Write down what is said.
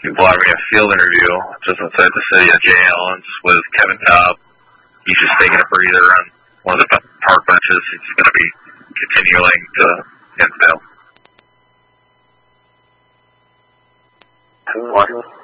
people having a field interview just outside the city of Jay Allen's with Kevin Cobb. He's just taking a breather on one of the park benches. He's going to be continuing to Hinsdale. 2-1.